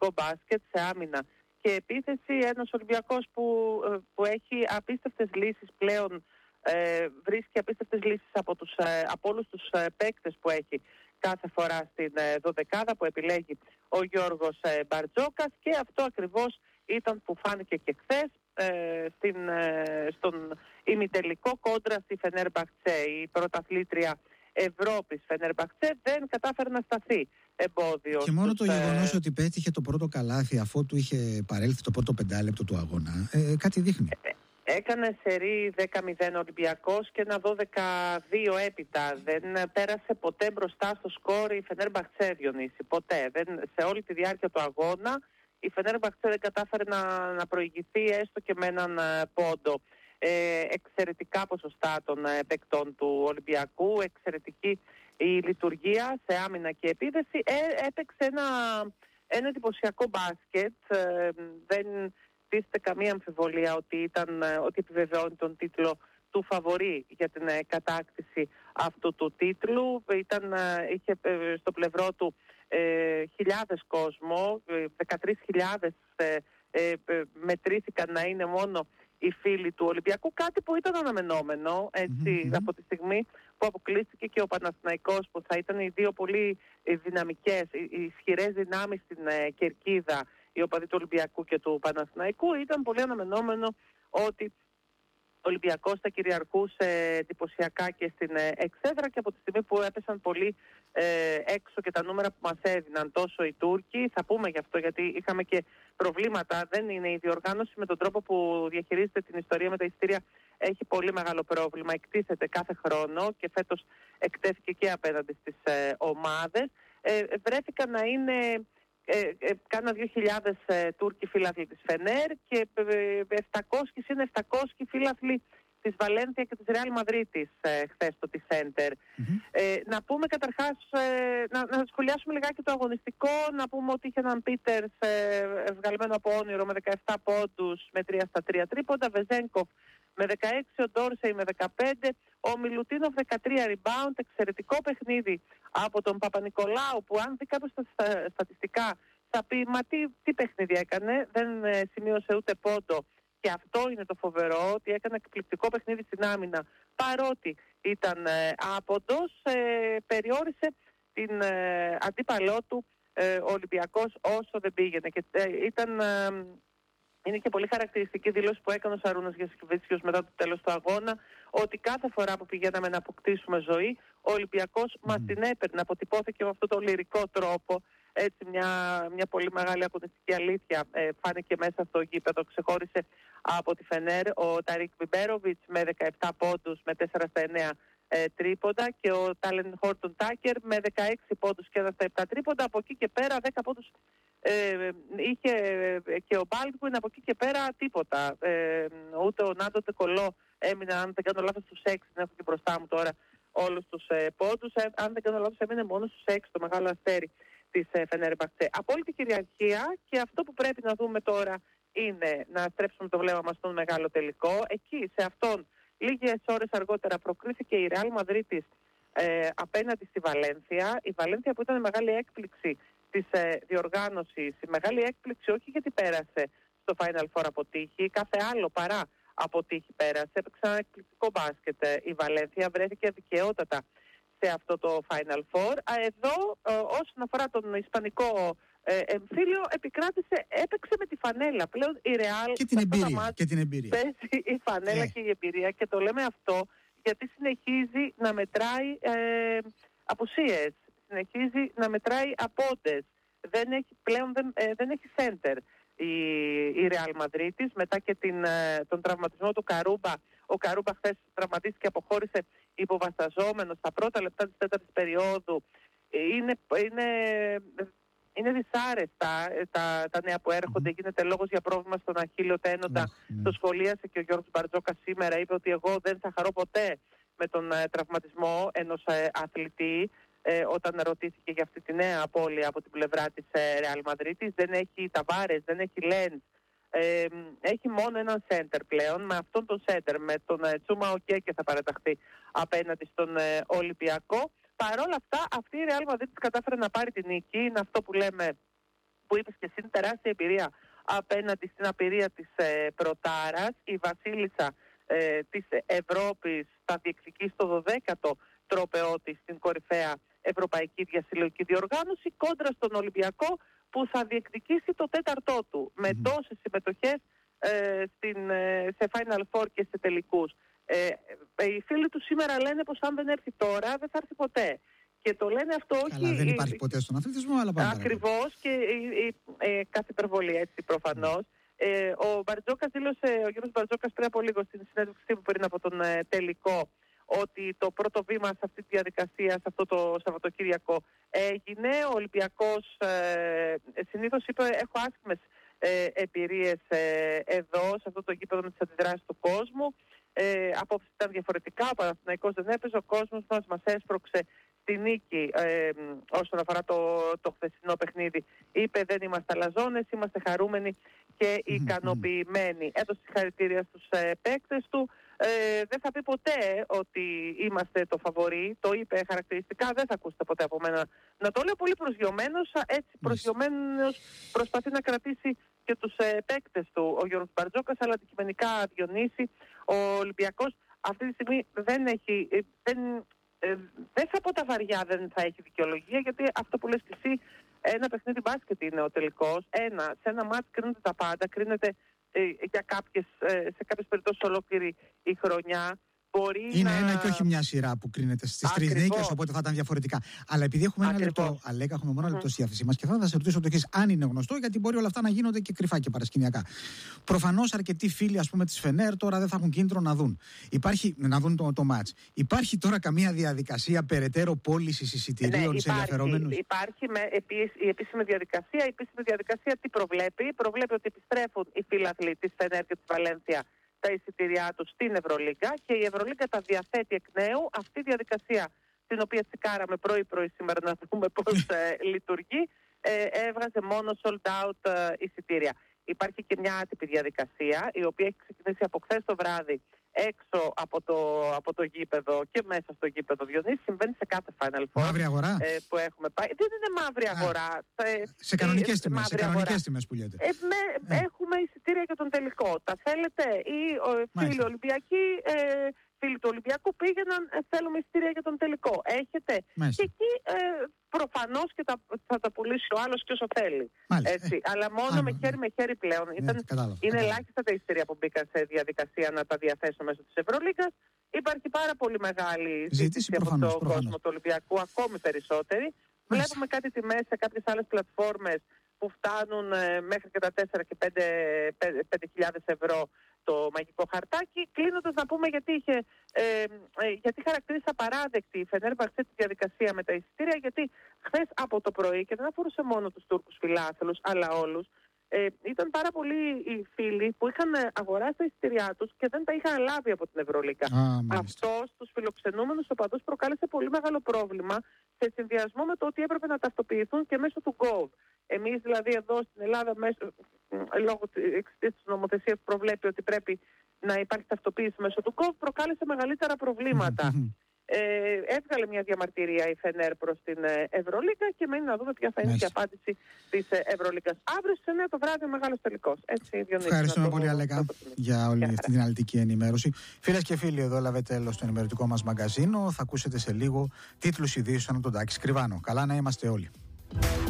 εξαιρετικό μπάσκετ σε άμυνα και επίθεση. Ένας Ολυμπιακός που έχει απίστευτες λύσεις πλέον, βρίσκει απίστευτες λύσεις από όλους τους παίκτες που έχει κάθε φορά στην δωδεκάδα που επιλέγει ο Γιώργος Μπαρτζόκας, και αυτό ακριβώς ήταν που φάνηκε και χθες στον ημιτελικό κόντρα στη Φενέρμπαχτσε. Η πρωταθλήτρια Ευρώπης Φενέρμπαχτσε δεν κατάφερε να σταθεί εμπόδιο. Και μόνο το γεγονός ότι πέτυχε το πρώτο καλάθι αφού του είχε παρέλθει το πρώτο πεντάλεπτο του αγώνα, κάτι δείχνει. Έκανε σερί 10-0 Ολυμπιακός και ένα 12-2 έπειτα. Δεν πέρασε ποτέ μπροστά στο σκορ η Φενέρμπαχτσε, Διονύση. Ποτέ. Σε όλη τη διάρκεια του αγώνα η Φενέρμπαχτσε δεν κατάφερε να προηγηθεί έστω και με έναν πόντο. Εξαιρετικά ποσοστά των παικτών του Ολυμπιακού, εξαιρετική η λειτουργία σε άμυνα και επίθεση. Έπαιξε ένα εντυπωσιακό μπάσκετ. Δεν τίθεται καμία αμφιβολία ότι επιβεβαιώνει τον τίτλο του φαβορί για την κατάκτηση αυτού του τίτλου. Είχε στο πλευρό του χιλιάδες κόσμο, 13.000 μετρήθηκαν να είναι μόνο οι φίλοι του Ολυμπιακού, κάτι που ήταν αναμενόμενο από τη στιγμή που αποκλείστηκε και ο Παναθηναϊκός, που θα ήταν οι δύο πολύ δυναμικές, οι ισχυρές δυνάμεις στην κερκίδα, οι οπαδοί του Ολυμπιακού και του Παναθηναϊκού. Ήταν πολύ αναμενόμενο ότι ο Ολυμπιακός θα κυριαρχούσε εντυπωσιακά και στην εξέδρα, και από τη στιγμή που έπεσαν πολύ έξω και τα νούμερα που μας έδιναν τόσο οι Τούρκοι, θα πούμε γι' αυτό γιατί είχαμε και προβλήματα. Δεν είναι η διοργάνωση με τον τρόπο που διαχειρίζεται την ιστορία με τα εισιτήρια, έχει πολύ μεγάλο πρόβλημα, εκτίθεται κάθε χρόνο και φέτος εκτέθηκε και απέναντι στις ομάδες. Βρέθηκαν να είναι κάνα 2.000 Τούρκοι φίλαθλοι της Φενέρ και 700 φίλαθλοι της Βαλένθια και της Ρεάλ Μαδρίτης χθες στο T-Center. Να πούμε καταρχάς, να σχολιάσουμε λιγάκι το αγωνιστικό, να πούμε ότι είχε έναν Πίτερς βγαλμένο από όνειρο με 17 πόντους με 3 στα 3 τρίποντα, Βεζένκοφ με 16, ο Ντόρσεϊ με 15, ο Μιλουτίνοφ 13 rebound, εξαιρετικό παιχνίδι από τον Παπα-Νικολάου, που αν δει κάποιος στα στατιστικά θα πει μα τι παιχνίδι έκανε, δεν σημείωσε ούτε πόντο, και αυτό είναι το φοβερό, ότι έκανε εκπληκτικό παιχνίδι στην άμυνα, παρότι ήταν άποντος, περιόρισε την αντίπαλό του ο Ολυμπιακός όσο δεν πήγαινε, και είναι και πολύ χαρακτηριστική δήλωση που έκανε ο Σαρούνας Γιασκεβίτσιος μετά το τέλος του αγώνα, ότι κάθε φορά που πηγαίναμε να αποκτήσουμε ζωή, ο Ολυμπιακός μας την έπαιρνε. Αποτυπώθηκε με αυτόν τον λυρικό τρόπο. Έτσι μια πολύ μεγάλη αγωνιστική αλήθεια φάνηκε μέσα στο γήπεδο. Ξεχώρισε από τη Φενέρ ο Ταρίκ Μπιμπέροβιτς με 17 πόντους με 4 στα 9 τρίποντα, και ο Τάλεν Χόρτον Τάκερ με 16 πόντους και 1 στα 7 τρίποντα. Από εκεί και πέρα 10 πόντους είχε και ο Μπάλτκουιν, από εκεί και πέρα τίποτα. Ούτε ο Νάντο Τεκολό έμεινε, αν δεν κάνω λάθος, στους 6, δεν έχω και μπροστά μου τώρα όλους τους πόντους. Αν δεν κάνω λάθος, έμεινε μόνο στους 6 το μεγάλο αστέρι της Φενέρμπαχτσε. Απόλυτη κυριαρχία, και αυτό που πρέπει να δούμε τώρα είναι να στρέψουμε το βλέμμα μας στον μεγάλο τελικό. Εκεί, σε αυτόν, λίγες ώρες αργότερα προκρίθηκε η Ρεάλ Μαδρίτης απέναντι στη Βαλένθια. Η Βαλένθια που ήταν μεγάλη έκπληξη της διοργάνωσης, η μεγάλη έκπληξη όχι γιατί πέρασε στο Final Four από τύχη, κάθε άλλο παρά από τύχη πέρασε. Έπαιξε ένα εκπληκτικό μπάσκετ η Βαλένθια, βρέθηκε δικαιότατα σε αυτό το Final Four. Εδώ όσον αφορά τον ισπανικό εμφύλιο, έπαιξε με τη φανέλα. Πλέον η Ρεάλ και την εμπειρία. Παίζει η φανέλα και η εμπειρία, και το λέμε αυτό γιατί συνεχίζει να μετράει απουσίες, συνεχίζει να μετράει απόντες. Δεν έχει center η Ρεάλ Μαδρίτης μετά και τον τραυματισμό του Καρούμπα. Ο Καρούμπα χθες τραυματίστηκε, αποχώρησε υποβασταζόμενος στα πρώτα λεπτά της τέταρτης περίοδου. Είναι δυσάρεστα τα νέα που έρχονται. Γίνεται λόγος για πρόβλημα στον αχίλλειο τένοντα. Το σχολίασε και ο Γιώργος Μπαρτζόκας σήμερα. Είπε ότι εγώ δεν θα χαρώ ποτέ με τον τραυματισμό ενός αθλητή. Όταν ρωτήθηκε για αυτή τη νέα απώλεια από την πλευρά της Ρεάλ Μαδρίτης. Δεν έχει Ταβάρες, δεν έχει Λέντ. Έχει μόνο έναν center πλέον. Με αυτόν τον center, με τον Τσούμα Οκέκε, θα παραταχθεί απέναντι στον Ολυμπιακό. Παρ' όλα αυτά, αυτή η Ρεάλ Μαδρίτης κατάφερε να πάρει την νίκη. Είναι αυτό που λέμε που είπες και εσύ, τεράστια εμπειρία απέναντι στην απειρία της Πρωτάρας. Η βασίλισσα της Ευρώπης θα διεκδικήσει το 12ο τρόπεό της στην κορυφαία ευρωπαϊκή διασυλλογική διοργάνωση, κόντρα στον Ολυμπιακό που θα διεκδικήσει το 4ο του με τόσες συμμετοχές σε Final Four και σε τελικούς. Οι φίλοι του σήμερα λένε πως αν δεν έρθει τώρα δεν θα έρθει ποτέ. Και το λένε αυτό όχι... Καλά, δεν υπάρχει ποτέ στον αθλητισμό, αλλά πάμε. Ακριβώς, και κάθε υπερβολή, έτσι, προφανώς. Ο Μπαρτζόκας δήλωσε, ο Γιώργος Μπαρτζόκας, πριν από λίγο στην συνέντευξη που πριν από τον τελικό, ότι το πρώτο βήμα σε αυτή τη διαδικασία, σε αυτό το Σαββατοκύριακο, έγινε. Ο Ολυμπιακός συνήθως είπε: έχω άσχημες εμπειρίες εδώ, σε αυτό το γήπεδο, με τις αντιδράσεις του κόσμου. Απόψε ήταν διαφορετικά. Ο Παναθηναϊκός δεν έπαιζε. Ο κόσμος μας έσπρωξε στη νίκη όσον αφορά το χθεσινό παιχνίδι. Είπε: δεν είμαστε αλαζόνες, είμαστε χαρούμενοι και ικανοποιημένοι. Έδωσε συγχαρητήρια στους παίκτες του. Δεν θα πει ποτέ ότι είμαστε το φαβορί. Το είπε χαρακτηριστικά. Δεν θα ακούσετε ποτέ από μένα να το λέω. Πολύ προσγειωμένος. Έτσι προσγειωμένος προσπαθεί να κρατήσει και τους παίκτες του ο Γιώργος Μπαρτζόκας, αλλά αντικειμενικά, Διονύση, ο Ολυμπιακός αυτή τη στιγμή δεν θα πω τα βαριά, δεν θα έχει δικαιολογία, γιατί αυτό που λες και εσύ, ένα παιχνίδι μπάσκετ είναι ο τελικός. Σε ένα μάτς κρίνονται τα πάντα, κρίνεται σε κάποιες περιπτώσεις ολόκληρη η χρονιά. Είναι ένα και όχι μια σειρά που κρίνεται στις 3 νίκες, οπότε θα ήταν διαφορετικά. Αλλά επειδή έχουμε ένα λεπτό, Αλέκα, έχουμε μόνο λεπτό στη διάθεσή μας και θα σε ρωτήσω το εξής, αν είναι γνωστό, γιατί μπορεί όλα αυτά να γίνονται και κρυφά και παρασκηνιακά. Προφανώς αρκετοί φίλοι, ας πούμε, της Φενέρ τώρα δεν θα έχουν κίνητρο να δουν. Να δουν το μάτς. Υπάρχει τώρα καμία διαδικασία περαιτέρω πώλησης εισιτηρίων σε ενδιαφερόμενους? Υπάρχει η επίσημη διαδικασία. Η επίσημη διαδικασία τι προβλέπει? Προβλέπει ότι επιστρέφουν οι φίλαθλοι της Φενέρ και της Βαλένθια τα εισιτήριά τους στην Ευρωλίγκα και η Ευρωλίγκα τα διαθέτει εκ νέου. Αυτή η διαδικασία, την οποία τσεκάραμε πρωί-πρωί σήμερα να δούμε πώς λειτουργεί, έβγαζε μόνο sold out εισιτήρια. Υπάρχει και μια άτυπη διαδικασία, η οποία έχει ξεκινήσει από χθες το βράδυ έξω από το γήπεδο και μέσα στο γήπεδο. Διονύση, συμβαίνει σε κάθε Final Four. Μαύρη αγορά. Που έχουμε πάει. Δεν είναι μαύρη αγορά. Σε κανονικές τιμές που λέτε. Έχουμε εισιτήρια για τον τελικό. Τα θέλετε? Ή φίλοι Ολυμπιακοί, φίλοι του Ολυμπιακού πήγαιναν, θέλουμε εισιτήρια για τον τελικό. Έχετε? Μάλιστα. Και εκεί προφανώς και θα τα πουλήσει ο άλλος και όσο θέλει. Έτσι. Αλλά μόνο με χέρι πλέον. Είναι ελάχιστα τα εισιτήρια που μπήκαν σε διαδικασία να τα διαθέσουν μέσω της Ευρωλίγκας. Υπάρχει πάρα πολύ μεγάλη ζήτηση από τον κόσμο του Ολυμπιακού, ακόμη περισσότερη. Βλέπουμε κάτι τιμές σε κάποιες άλλες πλατφόρμες που φτάνουν μέχρι και τα 4 και 5.000 ευρώ το μαγικό χαρτάκι. Κλείνοντας, να πούμε γιατί χαρακτήρισε απαράδεκτη η Φενέρμπαχτσε τη διαδικασία με τα εισιτήρια, γιατί χθες από το πρωί, και δεν αφορούσε μόνο τους Τούρκους φιλάθλους, αλλά όλους, ήταν πάρα πολλοί οι φίλοι που είχαν αγοράσει τα εισιτήριά τους και δεν τα είχαν λάβει από την Ευρωλίγκα. Αυτό στους φιλοξενούμενους οπαδούς προκάλεσε πολύ μεγάλο πρόβλημα, σε συνδυασμό με το ότι έπρεπε να ταυτοποιηθούν και μέσω του Gov. Εμείς δηλαδή εδώ στην Ελλάδα, λόγω της νομοθεσίας που προβλέπει ότι πρέπει να υπάρχει ταυτοποίηση μέσω του Gov, προκάλεσε μεγαλύτερα προβλήματα. Έβγαλε μια διαμαρτυρία η Φενέρ προς την Ευρωλίγκα και μένει να δούμε ποια θα είναι η απάντηση της Ευρωλίγκας. Αύριο στις 9 το βράδυ ο μεγάλος τελικός. Ευχαριστούμε πολύ, Αλέκα, για όλη αυτή την αναλυτική ενημέρωση. Φίλες και φίλοι, εδώ έλαβε τέλος το ενημερωτικό μας μαγκαζίνο. Θα ακούσετε σε λίγο τίτλους ειδήσεων από τον Τάκη Σκριβάνο. Καλά να είμαστε όλοι.